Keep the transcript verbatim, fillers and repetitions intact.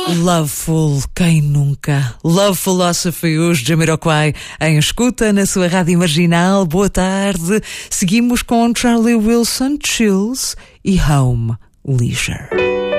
Loveful, quem nunca? Love Philosophy, os Jamiroquai em escuta na sua rádio marginal. Boa tarde. Seguimos com Charlie Wilson, Chills e Home Leisure.